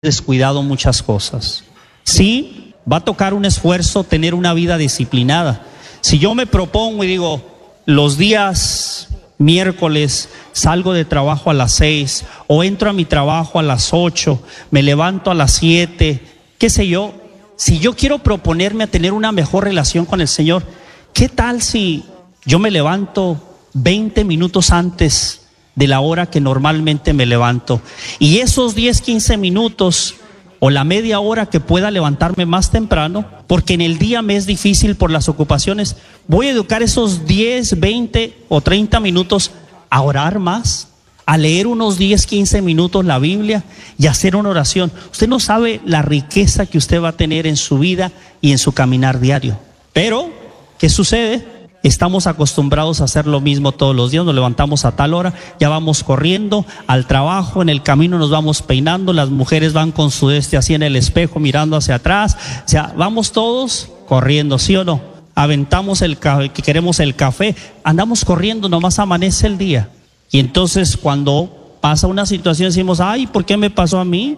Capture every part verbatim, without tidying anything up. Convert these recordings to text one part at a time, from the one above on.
descuidado muchas cosas. Sí, va a tocar un esfuerzo tener una vida disciplinada. Si yo me propongo y digo, los días miércoles salgo de trabajo a las seis o entro a mi trabajo a las ocho, me levanto a las siete, qué sé yo. Si yo quiero proponerme a tener una mejor relación con el Señor, ¿qué tal si yo me levanto veinte minutos antes de la hora que normalmente me levanto? Y esos diez, quince minutos o la media hora que pueda levantarme más temprano, porque en el día me es difícil por las ocupaciones, voy a educar esos diez, veinte o treinta minutos a orar más, a leer unos diez, quince minutos la Biblia y hacer una oración. Usted no sabe la riqueza que usted va a tener en su vida y en su caminar diario. Pero, ¿qué sucede? Estamos acostumbrados a hacer lo mismo todos los días. Nos levantamos a tal hora, ya vamos corriendo al trabajo, en el camino nos vamos peinando, las mujeres van con su este así en el espejo mirando hacia atrás, o sea, vamos todos corriendo, ¿sí o no? Aventamos el café, que queremos el café, andamos corriendo, nomás amanece el día. Y entonces cuando pasa una situación decimos, ay, ¿por qué me pasó a mí?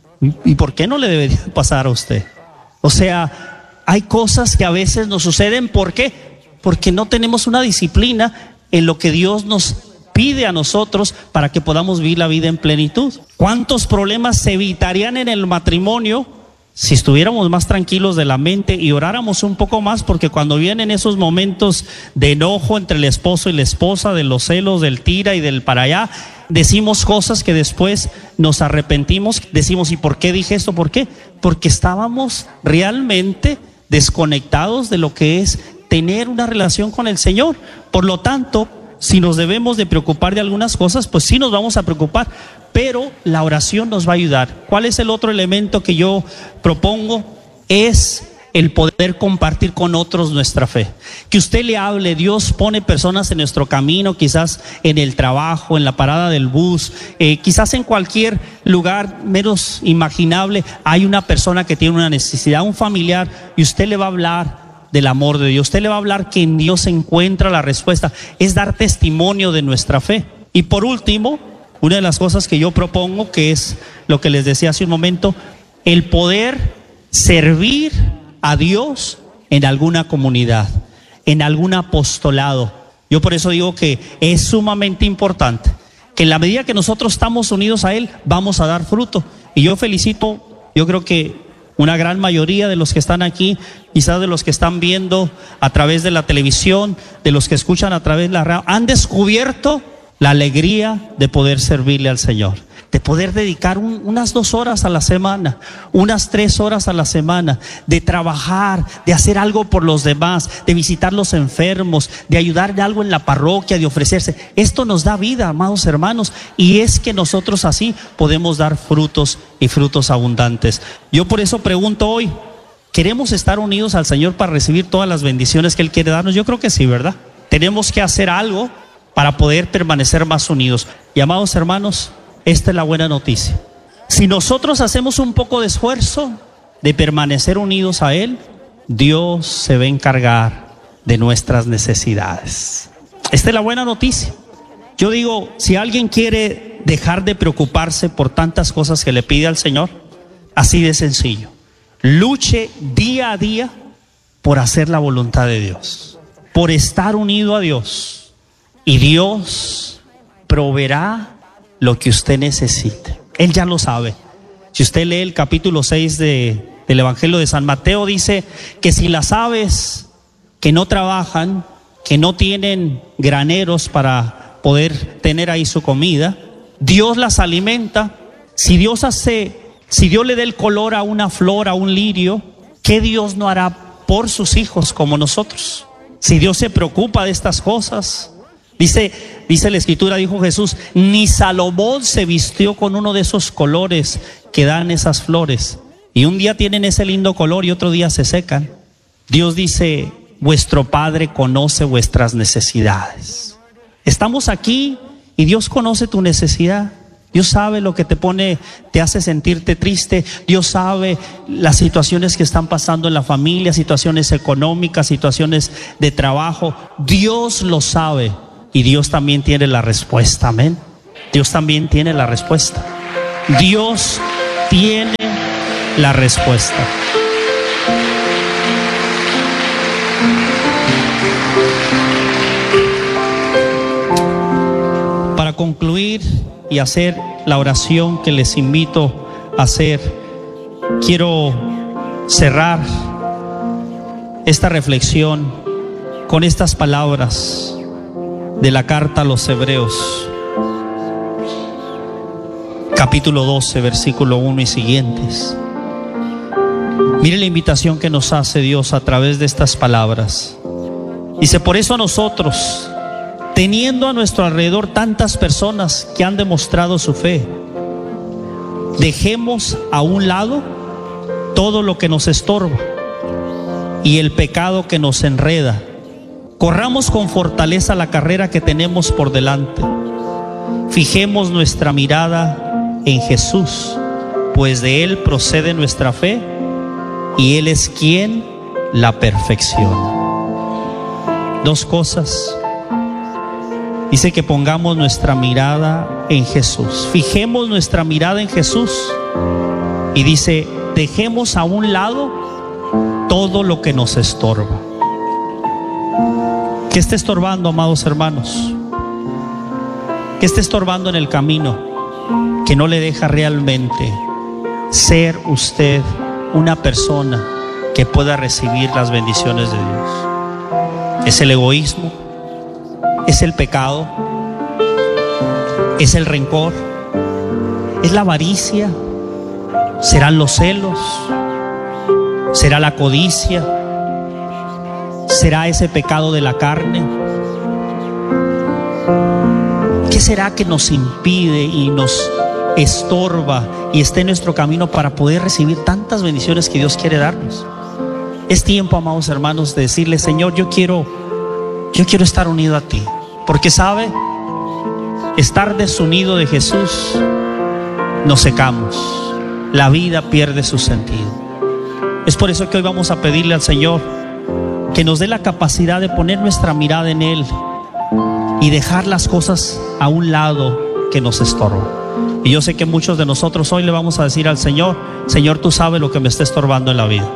¿Y por qué no le debería pasar a usted? O sea, hay cosas que a veces nos suceden, ¿por qué? Porque no tenemos una disciplina en lo que Dios nos pide a nosotros para que podamos vivir la vida en plenitud. ¿Cuántos problemas se evitarían en el matrimonio si estuviéramos más tranquilos de la mente y oráramos un poco más? Porque cuando vienen esos momentos de enojo entre el esposo y la esposa, de los celos, del tira y del para allá, decimos cosas que después nos arrepentimos, decimos, ¿y por qué dije esto? ¿Por qué? Porque estábamos realmente desconectados de lo que es tener una relación con el Señor. Por lo tanto, si nos debemos de preocupar de algunas cosas, pues sí nos vamos a preocupar, pero la oración nos va a ayudar. ¿Cuál es el otro elemento que yo propongo? Es el poder compartir con otros nuestra fe. Que usted le hable. Dios pone personas en nuestro camino, quizás en el trabajo, en la parada del bus, eh, quizás en cualquier lugar menos imaginable hay una persona que tiene una necesidad, un familiar, y usted le va a hablar del amor de Dios. Usted le va a hablar que en Dios se encuentra la respuesta. Es dar testimonio de nuestra fe. Y por último, una de las cosas que yo propongo, que es lo que les decía hace un momento, el poder servir a Dios en alguna comunidad, en algún apostolado. Yo por eso digo que es sumamente importante que en la medida que nosotros estamos unidos a Él, vamos a dar fruto. Y yo felicito, yo creo que una gran mayoría de los que están aquí, quizás de los que están viendo a través de la televisión, de los que escuchan a través de la radio, han descubierto la alegría de poder servirle al Señor, de poder dedicar un, unas dos horas a la semana, unas tres horas a la semana, de trabajar, de hacer algo por los demás, de visitar los enfermos, de ayudar en algo en la parroquia, de ofrecerse. Esto nos da vida, amados hermanos, y es que nosotros así podemos dar frutos y frutos abundantes. Yo por eso pregunto hoy, ¿queremos estar unidos al Señor para recibir todas las bendiciones que Él quiere darnos? Yo creo que sí, ¿verdad? Tenemos que hacer algo para poder permanecer más unidos. Y amados hermanos, esta es la buena noticia. Si nosotros hacemos un poco de esfuerzo de permanecer unidos a Él, Dios se va a encargar de nuestras necesidades. Esta es la buena noticia. Yo digo, si alguien quiere dejar de preocuparse por tantas cosas que le pide al Señor, así de sencillo, luche día a día por hacer la voluntad de Dios, por estar unido a Dios, y Dios proveerá lo que usted necesite. Él ya lo sabe. Si usted lee el capítulo seis de, del Evangelio de San Mateo, dice que si las aves que no trabajan, que no tienen graneros para poder tener ahí su comida, Dios las alimenta. Si Dios hace, si Dios le da el color a una flor, a un lirio, ¿qué Dios no hará por sus hijos como nosotros? Si Dios se preocupa de estas cosas, Dice, dice la Escritura, dijo Jesús, ni Salomón se vistió con uno de esos colores que dan esas flores. Y un día tienen ese lindo color y otro día se secan. Dios dice, vuestro Padre conoce vuestras necesidades. Estamos aquí y Dios conoce tu necesidad. Dios sabe lo que te pone, te hace sentirte triste. Dios sabe las situaciones que están pasando en la familia, situaciones económicas, situaciones de trabajo. Dios lo sabe. Y Dios también tiene la respuesta, amén. Dios también tiene la respuesta. Dios tiene la respuesta. Para concluir y hacer la oración que les invito a hacer, quiero cerrar esta reflexión con estas palabras de la carta a los Hebreos, capítulo doce, versículo uno y siguientes. Mire la invitación que nos hace Dios a través de estas palabras. Dice: por eso nosotros, teniendo a nuestro alrededor tantas personas que han demostrado su fe, dejemos a un lado todo lo que nos estorba y el pecado que nos enreda. Corramos con fortaleza la carrera que tenemos por delante. Fijemos nuestra mirada en Jesús, pues de Él procede nuestra fe y Él es quien la perfecciona. Dos cosas. Dice que pongamos nuestra mirada en Jesús. Fijemos nuestra mirada en Jesús. Y dice, dejemos a un lado todo lo que nos estorba. ¿Qué está estorbando, amados hermanos? ¿Qué está estorbando en el camino que no le deja realmente ser usted una persona que pueda recibir las bendiciones de Dios? ¿Es el egoísmo? ¿Es el pecado? ¿Es el rencor? ¿Es la avaricia? ¿Serán los celos? ¿Será la codicia? ¿Será ese pecado de la carne? ¿Qué será que nos impide y nos estorba y esté en nuestro camino para poder recibir tantas bendiciones que Dios quiere darnos? Es tiempo, amados hermanos, de decirle: Señor, yo quiero, yo quiero estar unido a ti. Porque sabe, estar desunido de Jesús, nos secamos. La vida pierde su sentido. Es por eso que hoy vamos a pedirle al Señor que nos dé la capacidad de poner nuestra mirada en Él y dejar las cosas a un lado que nos estorban. Y yo sé que muchos de nosotros hoy le vamos a decir al Señor: Señor, tú sabes lo que me está estorbando en la vida.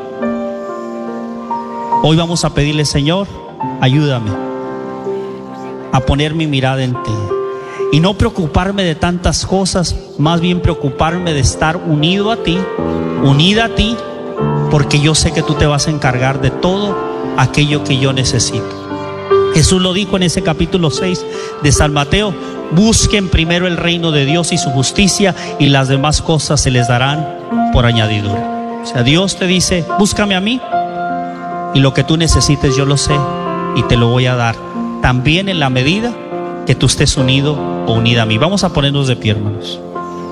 Hoy vamos a pedirle: Señor, ayúdame a poner mi mirada en ti y no preocuparme de tantas cosas, más bien preocuparme de estar unido a ti, unida a ti, porque yo sé que tú te vas a encargar de todo aquello que yo necesito. Jesús lo dijo en ese capítulo seis de San Mateo: busquen primero el reino de Dios y su justicia, y las demás cosas se les darán por añadidura. O sea, Dios te dice: búscame a mí, y lo que tú necesites yo lo sé y te lo voy a dar, también en la medida que tú estés unido o unida a mí. Vamos a ponernos de pie, hermanos.